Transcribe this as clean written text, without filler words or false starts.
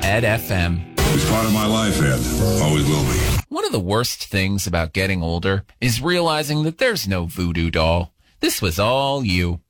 Ed FM. It's part of my life, Ed. Always will be. One of the worst things about getting older is realizing that there's no voodoo doll. This was all you.